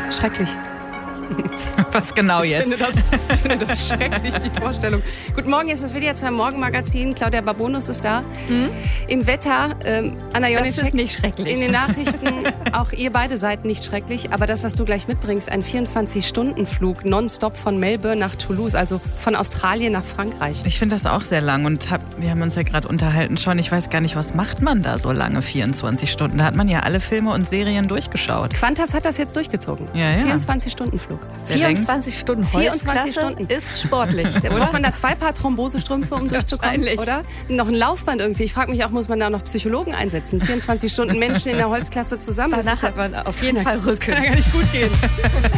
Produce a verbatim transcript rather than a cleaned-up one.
Schrecklich. Was genau ich jetzt? Finde das, ich finde das schrecklich, die Vorstellung. Guten Morgen, hier ist das W D R zwei Morgenmagazin. Claudia Babonus ist da. Hm? Im Wetter, ähm, Anna Jonitschek. Das ist nicht schrecklich. In den Nachrichten, auch ihr beide seid nicht schrecklich. Aber das, was du gleich mitbringst, ein vierundzwanzig-Stunden-Flug nonstop von Melbourne nach Toulouse, also von Australien nach Frankreich. Ich finde das auch sehr lang und hab, wir haben uns ja gerade unterhalten schon. Ich weiß gar nicht, was macht man da so lange, vierundzwanzig Stunden? Da hat man ja alle Filme und Serien durchgeschaut. Qantas hat das jetzt durchgezogen. Ja, ja. vierundzwanzig-Stunden-Flug. vierundzwanzig Stunden vierundzwanzig Holzklasse Stunden. ist sportlich. Da braucht man da zwei Paar Thrombosestrümpfe, um durchzukommen, oder? Noch ein Laufband irgendwie. Ich frage mich auch, muss man da noch Psychologen einsetzen? vierundzwanzig Stunden Menschen in der Holzklasse zusammen. Danach hat man auf jeden Fall Das Rücken. kann ja gar nicht gut gehen.